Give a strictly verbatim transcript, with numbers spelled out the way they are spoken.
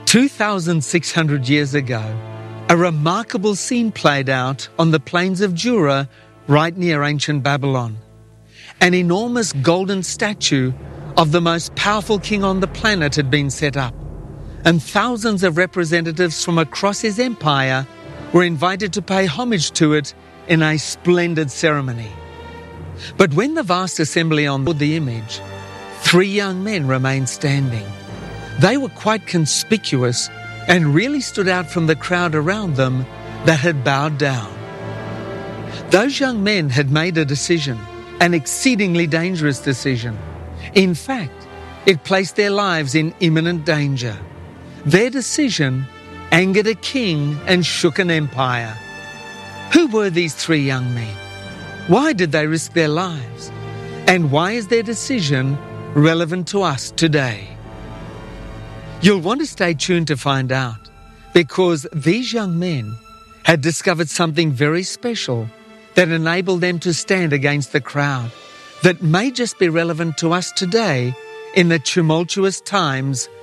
two thousand six hundred years ago, a remarkable scene played out on the plains of Dura, right near ancient Babylon. An enormous golden statue of the most powerful king on the planet had been set up, and thousands of representatives from across his empire were invited to pay homage to it in a splendid ceremony. But when the vast assembly onboard the image, three young men remained standing. They were quite conspicuous and really stood out from the crowd around them that had bowed down. Those young men had made a decision, an exceedingly dangerous decision. In fact, it placed their lives in imminent danger. Their decision angered a king and shook an empire. Who were these three young men? Why did they risk their lives? And why is their decision relevant to us today? You'll want to stay tuned to find out, because these young men had discovered something very special that enabled them to stand against the crowd, that may just be relevant to us today in the tumultuous times